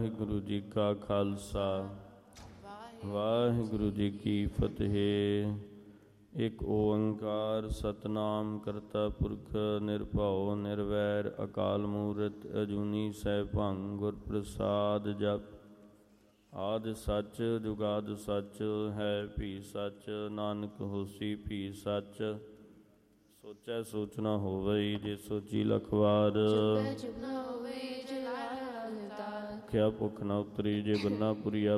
ਵਾਹਿਗੁਰੂ ਜੀ ਕਾ ਖਾਲਸਾ ਵਾਹਿਗੁਰੂ ਜੀ ਕੀ ਫਤਿਹ। ਇਕ ਓੰਕਾਰ ਸਤਿਨਾਮ ਕਰਤਾ ਪੁਰਖ ਨਿਰਭਉ ਨਿਰਵੈਰ ਅਕਾਲ ਮੂਰਤ ਅਜੂਨੀ ਸੈਭੰ ਗੁਰ ਪ੍ਰਸਾਦ ਜਪ। ਆਦਿ ਸੱਚ ਜੁਗਾਦਿ ਸੱਚ ਹੈ ਭੀ ਸੱਚ ਨਾਨਕ ਹੋਸੀ ਭੀ ਸੱਚ। ਸੋਚੈ ਸੋਚ ਨਾ ਹੋਵਈ ਜੇ ਸੋਚੀ ਲਖ ਵਾਰ। ਭੁਖਿਆ ਭੁਖ ਨਾ ਉਤਰੀ ਜੇ ਬੰਨਾ ਪੁਰੀਆ